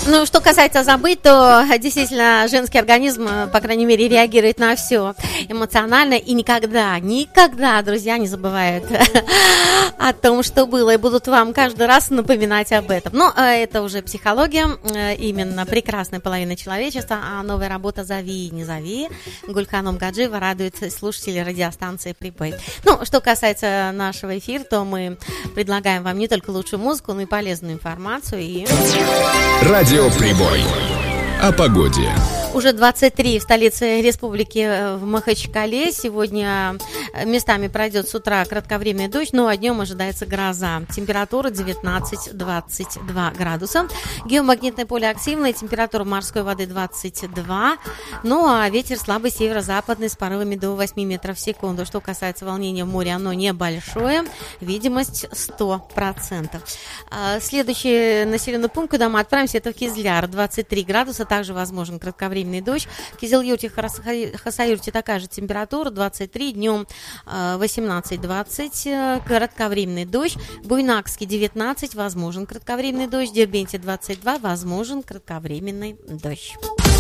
Ну, что касается забыть, то действительно женский организм, по крайней мере, реагирует на все эмоционально и никогда, друзья, не забывают о том, что было, и будут вам каждый раз напоминать об этом. Но это уже психология, именно прекрасная половина человечества, а новая работа «Зови, не зови» Гульканом Гаджиева радует слушателей радиостанции «Прибой». Ну, что касается нашего эфира, то мы предлагаем вам не только лучшую музыку, но и полезную информацию и... Радио «Прибой». О погоде. Уже 23 в столице республики в Махачкале. Сегодня местами пройдет с утра кратковременный дождь, ну а днем ожидается гроза. Температура 19-22 градуса. Геомагнитное поле активное, температура морской воды 22. Ну а ветер слабый северо-западный с порывами до 8 метров в секунду. Что касается волнения в море, оно небольшое. Видимость 100%. Следующий населенный пункт, куда мы отправимся, это в Кизляр. 23 градуса, также возможен кратковременный дождь. В Кизилюрте, Хасавюрте такая же температура, 23, днем 18-20, кратковременный дождь. Буйнакске 19, возможен кратковременный дождь. В Дербенте 22, возможен кратковременный дождь.